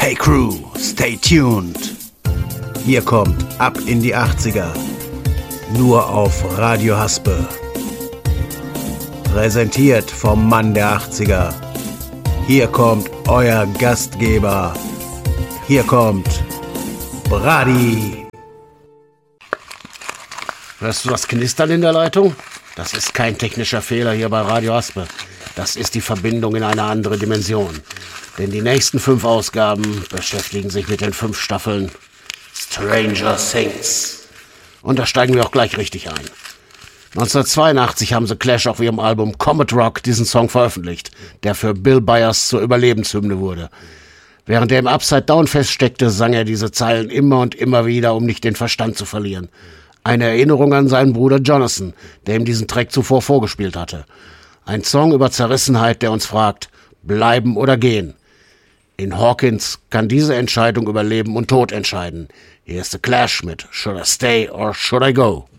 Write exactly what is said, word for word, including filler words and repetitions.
Hey Crew, stay tuned. Hier kommt Ab in die achtziger. Nur auf Radio Haspe. Präsentiert vom Mann der achtziger. Hier kommt euer Gastgeber. Hier kommt Brady. Hörst du das Knistern in der Leitung? Das ist kein technischer Fehler hier bei Radio Haspe. Das ist die Verbindung in eine andere Dimension. Denn die nächsten fünf Ausgaben beschäftigen sich mit den fünf Staffeln Stranger Things. Und da steigen wir auch gleich richtig ein. neunzehnhundertzweiundachtzig haben The Clash auf ihrem Album Comet Rock diesen Song veröffentlicht, der für Bill Byers zur Überlebenshymne wurde. Während er im Upside Down feststeckte, sang er diese Zeilen immer und immer wieder, um nicht den Verstand zu verlieren. Eine Erinnerung an seinen Bruder Jonathan, der ihm diesen Track zuvor vorgespielt hatte. Ein Song über Zerrissenheit, der uns fragt, bleiben oder gehen. In Hawkins kann diese Entscheidung über Leben und Tod entscheiden. Hier ist The Clash mit Should I Stay or Should I Go?